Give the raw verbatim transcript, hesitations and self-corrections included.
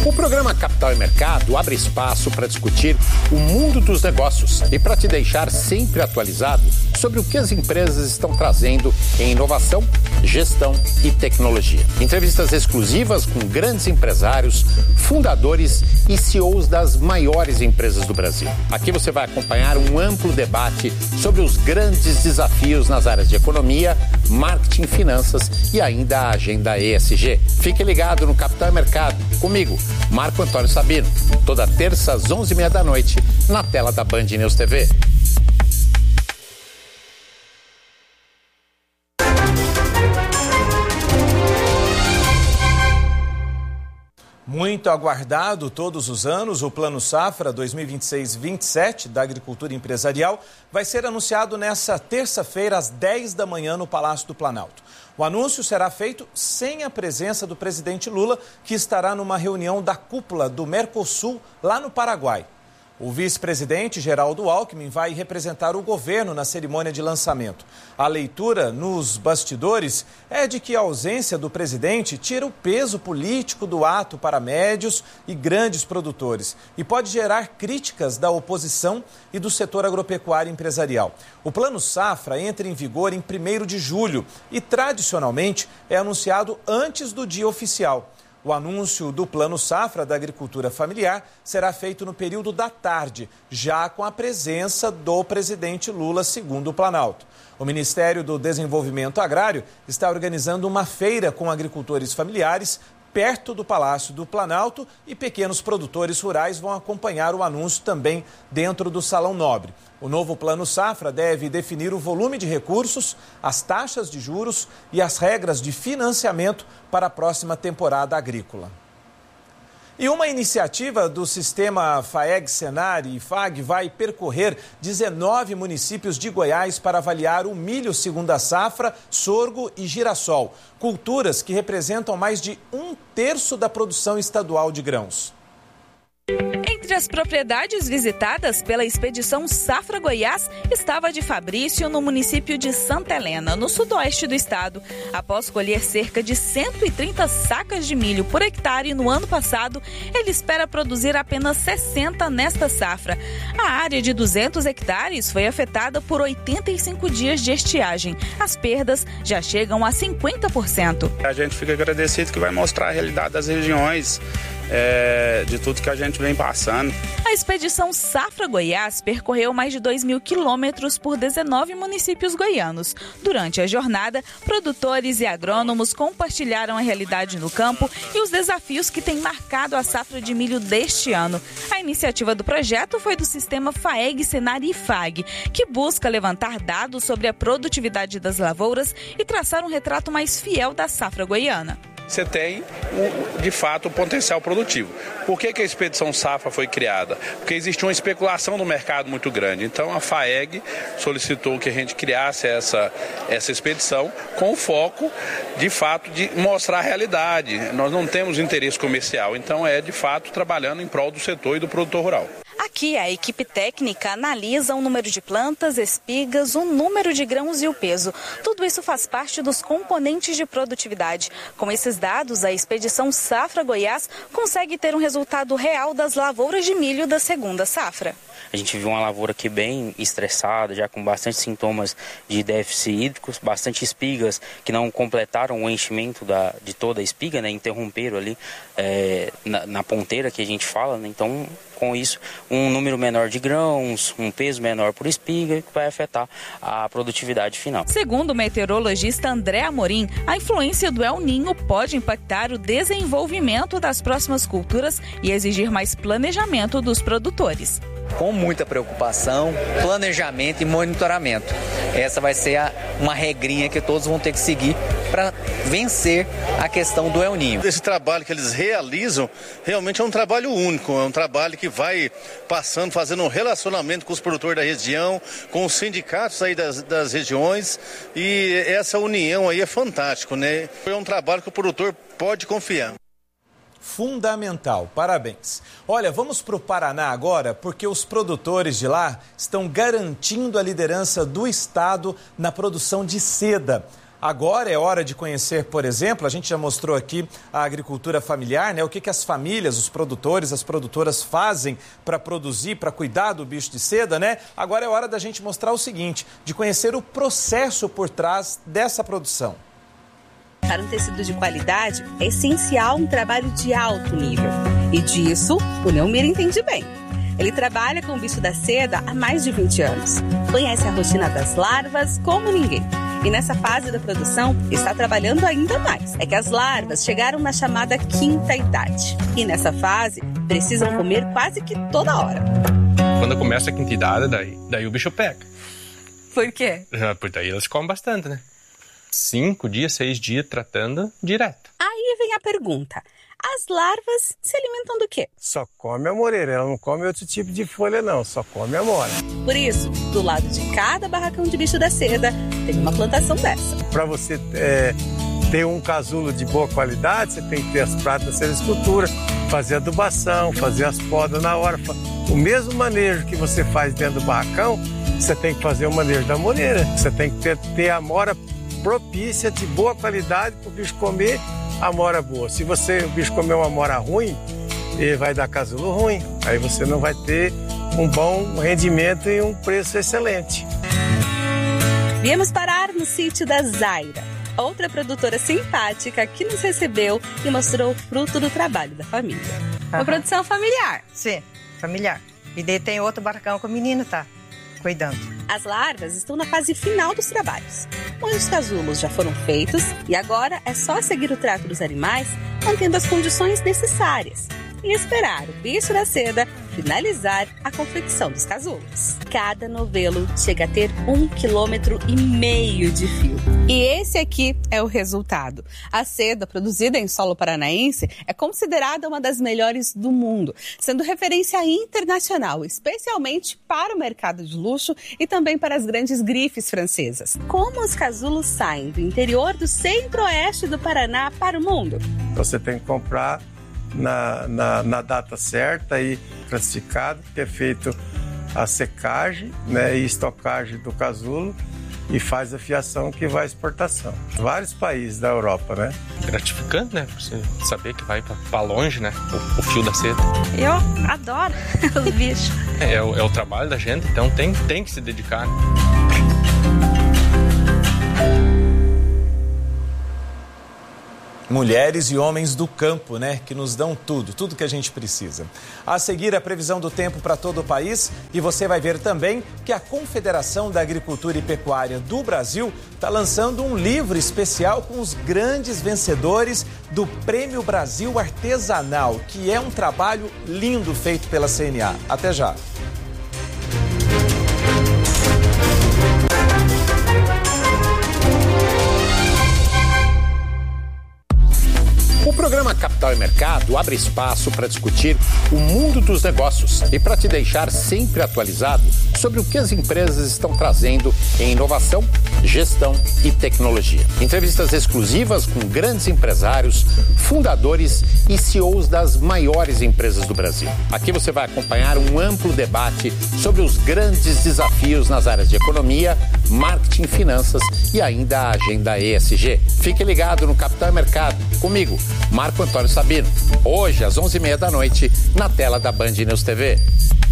O programa Capital e Mercado abre espaço para discutir o mundo dos negócios e para te deixar sempre atualizado sobre o que as empresas estão trazendo em inovação, gestão e tecnologia. Entrevistas exclusivas com grandes empresários, fundadores e C E Os das maiores empresas do Brasil. Aqui você vai acompanhar um amplo debate sobre os grandes desafios nas áreas de economia, marketing, finanças e ainda a agenda E S G. Fique ligado no Capital e Mercado, comigo, Marco Antônio Sabino, toda terça às onze e meia da noite, na tela da Band News T V. Muito aguardado todos os anos, o Plano Safra dois mil e vinte e seis vinte e sete da Agricultura Empresarial vai ser anunciado nesta terça-feira às dez da manhã no Palácio do Planalto. O anúncio será feito sem a presença do presidente Lula, que estará numa reunião da cúpula do Mercosul lá no Paraguai. O vice-presidente Geraldo Alckmin vai representar o governo na cerimônia de lançamento. A leitura nos bastidores é de que a ausência do presidente tira o peso político do ato para médios e grandes produtores e pode gerar críticas da oposição e do setor agropecuário empresarial. O Plano Safra entra em vigor em primeiro de julho e, tradicionalmente, é anunciado antes do dia oficial. O anúncio do Plano Safra da Agricultura Familiar será feito no período da tarde, já com a presença do presidente Lula, segundo o Planalto. O Ministério do Desenvolvimento Agrário está organizando uma feira com agricultores familiares perto do Palácio do Planalto e pequenos produtores rurais vão acompanhar o anúncio também dentro do Salão Nobre. O novo Plano Safra deve definir o volume de recursos, as taxas de juros e as regras de financiamento para a próxima temporada agrícola. E uma iniciativa do sistema FAEG, Senar e IFAG vai percorrer dezenove municípios de Goiás para avaliar o milho segunda safra, sorgo e girassol, culturas que representam mais de um terço da produção estadual de grãos. Entre as propriedades visitadas pela expedição Safra Goiás estava a de Fabrício, no município de Santa Helena, no sudoeste do estado. Após colher cerca de cento e trinta sacas de milho por hectare no ano passado, ele espera produzir apenas sessenta nesta safra. A área de duzentos hectares foi afetada por oitenta e cinco dias de estiagem. As perdas já chegam a cinquenta por cento. A gente fica agradecido que vai mostrar a realidade das regiões, é, de tudo que a gente vem passando. A expedição Safra Goiás percorreu mais de dois mil quilômetros por dezenove municípios goianos. Durante a jornada, produtores e agrônomos compartilharam a realidade no campo e os desafios que têm marcado a safra de milho deste ano. A iniciativa do projeto foi do sistema FAEG, Senar e IFAG, que busca levantar dados sobre a produtividade das lavouras e traçar um retrato mais fiel da safra goiana. Você tem, de fato, o potencial produtivo. Por que que a Expedição Safra foi criada? Porque existe uma especulação no mercado muito grande. Então, a FAEG solicitou que a gente criasse essa, essa expedição com o foco, de fato, de mostrar a realidade. Nós não temos interesse comercial, então é, de fato, trabalhando em prol do setor e do produtor rural. Aqui, a equipe técnica analisa o número de plantas, espigas, o número de grãos e o peso. Tudo isso faz parte dos componentes de produtividade. Com esses dados, a expedição Safra Goiás consegue ter um resultado real das lavouras de milho da segunda safra. A gente viu uma lavoura aqui bem estressada, já com bastante sintomas de déficit hídrico, bastante espigas que não completaram o enchimento da, de toda a espiga, né? Interromperam ali é, na, na ponteira que a gente fala, né? Então, com isso, um número menor de grãos, um peso menor por espiga, que vai afetar a produtividade final. Segundo o meteorologista André Amorim, a influência do El Ninho pode impactar o desenvolvimento das próximas culturas e exigir mais planejamento dos produtores. Com muita preocupação, planejamento e monitoramento. Essa vai ser a, uma regrinha que todos vão ter que seguir para vencer a questão do El Ninho. Esse trabalho que eles realizam realmente é um trabalho único, é um trabalho que vai passando, fazendo um relacionamento com os produtores da região, com os sindicatos aí das, das regiões, e essa união aí é fantástico, né? É um trabalho que o produtor pode confiar. Fundamental, parabéns. Olha, vamos para o Paraná agora, porque os produtores de lá estão garantindo a liderança do estado na produção de seda. Agora é hora de conhecer, por exemplo, a gente já mostrou aqui a agricultura familiar, né? O que, que as famílias, os produtores, as produtoras fazem para produzir, para cuidar do bicho de seda, né? Agora é hora da gente mostrar o seguinte, de conhecer o processo por trás dessa produção. Para um tecido de qualidade, é essencial um trabalho de alto nível. E disso, o Neumir entende bem. Ele trabalha com o bicho da seda há mais de vinte anos. Conhece a rotina das larvas como ninguém. E nessa fase da produção, está trabalhando ainda mais. É que as larvas chegaram na chamada quinta idade. E nessa fase, precisam comer quase que toda hora. Quando começa a quinta idade, daí, daí o bicho pega. Por quê? Porque daí elas comem bastante, né? Cinco dias, seis dias tratando direto. Aí vem a pergunta. As larvas se alimentam do quê? Só come a moreira, ela não come outro tipo de folha não, só come a mora. Por isso, do lado de cada barracão de bicho da seda, tem uma plantação dessa. Para você é, ter um casulo de boa qualidade, você tem que ter as pratas da sericultura, fazer adubação, fazer as podas na hora. O mesmo manejo que você faz dentro do barracão, você tem que fazer o manejo da moreira. Você tem que ter, ter a mora propícia de boa qualidade para o bicho comer a mora boa. Se você, o bicho comer uma mora ruim, ele vai dar casulo ruim. Aí você não vai ter um bom rendimento e um preço excelente. Viemos parar no sítio da Zaira, outra produtora simpática que nos recebeu e mostrou o fruto do trabalho da família. Uhum. Uma produção familiar. Sim, familiar. E daí tem outro barracão que o menino tá cuidando. As larvas estão na fase final dos trabalhos. Muitos casulos já foram feitos e agora é só seguir o trato dos animais, mantendo as condições necessárias e esperar o bicho da seda finalizar a confecção dos casulos. Cada novelo chega a ter um quilômetro e meio de fio. E esse aqui é o resultado. A seda produzida em solo paranaense é considerada uma das melhores do mundo, sendo referência internacional, especialmente para o mercado de luxo e também para as grandes grifes francesas. Como os casulos saem do interior do centro-oeste do Paraná para o mundo? Você tem que comprar Na, na, na data certa e classificado, que é feito a secagem, né, e estocagem do casulo e faz a fiação que vai à exportação. Vários países da Europa, né? Gratificante, né? Você saber que vai para longe, né? O, o fio da seda. Eu adoro os bichos. É, é, o, é o trabalho da gente, então tem, tem que se dedicar. Mulheres e homens do campo, né? Que nos dão tudo, tudo que a gente precisa. A seguir, a previsão do tempo para todo o país. E você vai ver também que a Confederação da Agricultura e Pecuária do Brasil está lançando um livro especial com os grandes vencedores do Prêmio Brasil Artesanal, que é um trabalho lindo feito pela C N A. Até já. O programa Capital e Mercado abre espaço para discutir o mundo dos negócios e para te deixar sempre atualizado sobre o que as empresas estão trazendo em inovação, gestão e tecnologia. Entrevistas exclusivas com grandes empresários, fundadores e C E Os das maiores empresas do Brasil. Aqui você vai acompanhar um amplo debate sobre os grandes desafios nas áreas de economia, marketing, finanças e ainda a agenda E S G. Fique ligado no Capital e Mercado, comigo, Marco Antônio Sabino, hoje às onze e meia da noite, na tela da Band News T V.